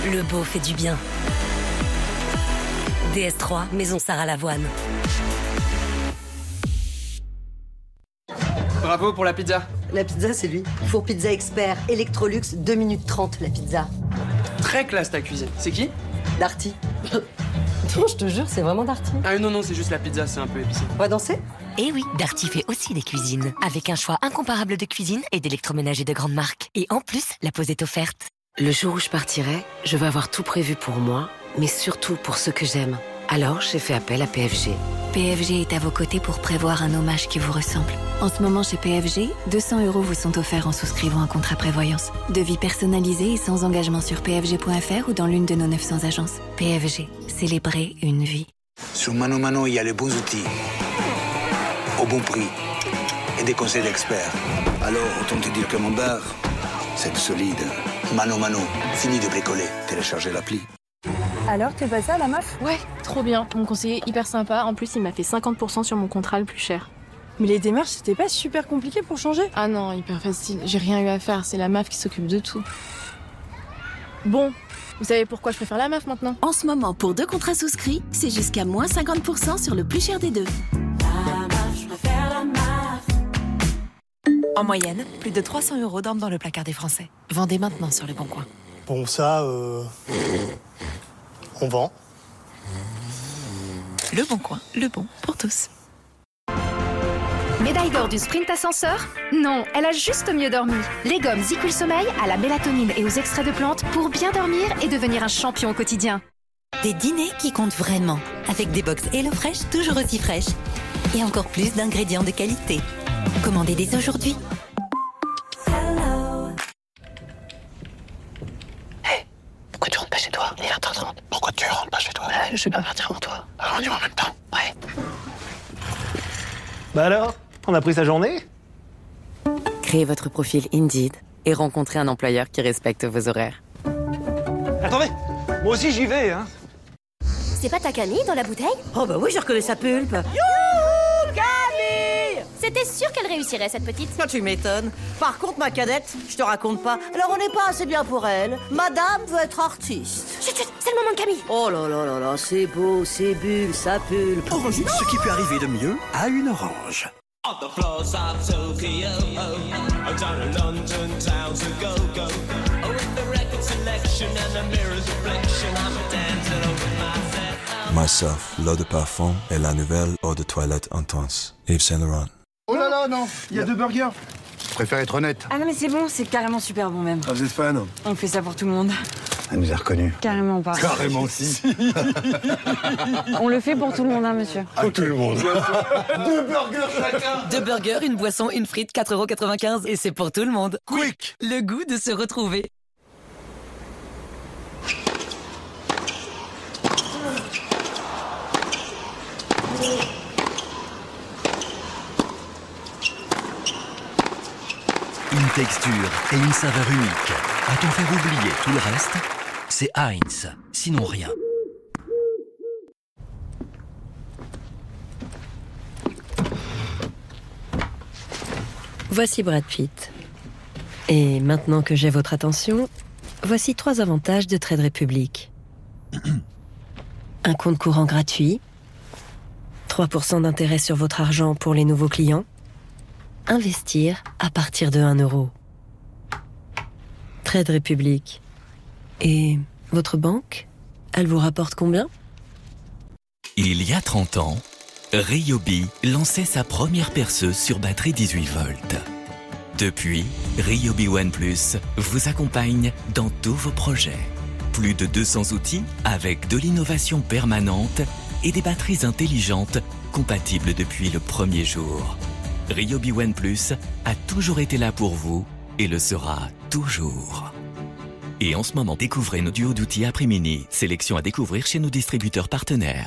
Le beau fait du bien. DS3, Maison Sarah Lavoine. Bravo pour la pizza. La pizza, c'est lui. Four Pizza Expert, Electrolux, 2 minutes 30 la pizza. Très classe ta cuisine. C'est qui? Darty. Non, je te jure, c'est vraiment Darty. Ah non, c'est juste la pizza, c'est un peu épicé. On va danser? Et oui, Darty fait aussi des cuisines, avec un choix incomparable de cuisine et d'électroménager de grande marque. Et en plus, la pause est offerte. Le jour où je partirai, je veux avoir tout prévu pour moi, mais surtout pour ceux que j'aime. Alors, j'ai fait appel à PFG. PFG est à vos côtés pour prévoir un hommage qui vous ressemble. En ce moment, chez PFG, 200 € vous sont offerts en souscrivant un contrat prévoyance. Devis personnalisé et sans engagement sur pfg.fr ou dans l'une de nos 900 agences. PFG, célébrer une vie. Sur Mano Mano, il y a les bons outils, au bon prix et des conseils d'experts. Alors, autant te dire que mon bar, c'est solide. Mano Mano, fini de bricoler. Téléchargez l'appli. Alors, t'es passé à la meuf? Ouais, trop bien. Mon conseiller hyper sympa. En plus, il m'a fait 50% sur mon contrat le plus cher. Mais les démarches, c'était pas super compliqué pour changer? Ah non, hyper facile. J'ai rien eu à faire. C'est la meuf qui s'occupe de tout. Bon, vous savez pourquoi je préfère la meuf maintenant? En ce moment, pour 2 contrats souscrits, c'est jusqu'à moins 50% sur le plus cher des 2. En moyenne, plus de 300 € dorment dans le placard des Français. Vendez maintenant sur Le Bon Coin. Bon, ça, on vend. Le Bon Coin, le bon pour tous. Médaille d'or du sprint ascenseur? Non, elle a juste mieux dormi. Les gommes Zicul Sommeil à la mélatonine et aux extraits de plantes pour bien dormir et devenir un champion au quotidien. Des dîners qui comptent vraiment, avec des box HelloFresh toujours aussi fraîches. Et encore plus d'ingrédients de qualité. Commandez dès aujourd'hui. Hey, pourquoi tu rentres pas chez toi? Il est 20h30. Pourquoi tu rentres pas chez toi? Je vais pas partir avant toi. Alors on y va en même temps. Ouais. Bah alors, on a pris sa journée? Créez votre profil Indeed et rencontrez un employeur qui respecte vos horaires. Attendez, moi aussi j'y vais, hein. C'est pas ta Camille dans la bouteille? Oh bah oui, je reconnais sa pulpe. Youhou, Camille! C'était sûr qu'elle réussirait, cette petite. Quand tu m'étonnes. Par contre, ma cadette, je te raconte pas. Alors on n'est pas assez bien pour elle. Madame veut être artiste. Chut, chut, c'est le moment de Camille. Oh là là là là, c'est beau, c'est bulle, ça pulpe. Orange, ce qui peut arriver de mieux à une orange. Myself, l'eau de parfum et la nouvelle eau de toilette intense. Yves Saint Laurent. Oh là là, non, il y a 2 burgers. Je préfère être honnête. Ah non, mais c'est bon, c'est carrément super bon même. Ah, vous êtes fan? On fait ça pour tout le monde. Elle nous a reconnus. Carrément pas. Carrément si. On le fait pour tout le monde, hein, monsieur. Pour tout le monde. 2 burgers chacun. 2 burgers, une boisson, une frite, 4,95 € et c'est pour tout le monde. Quick. Le goût de se retrouver. Une texture et une saveur unique. A-t-on fait oublier tout le reste? C'est Heinz, sinon rien. Voici Brad Pitt. Et maintenant que j'ai votre attention, voici 3 avantages de Trade Republic. Un compte courant gratuit, 3% d'intérêt sur votre argent pour les nouveaux clients, investir à partir de 1 €. Trade Republic. Et votre banque, elle vous rapporte combien? Il y a 30 ans, Ryobi lançait sa première perceuse sur batterie 18 volts. Depuis, Ryobi One Plus vous accompagne dans tous vos projets. Plus de 200 outils avec de l'innovation permanente et des batteries intelligentes compatibles depuis le premier jour. Ryobi One Plus a toujours été là pour vous et le sera toujours. Et en ce moment, découvrez nos duos d'outils Après Mini, sélection à découvrir chez nos distributeurs partenaires.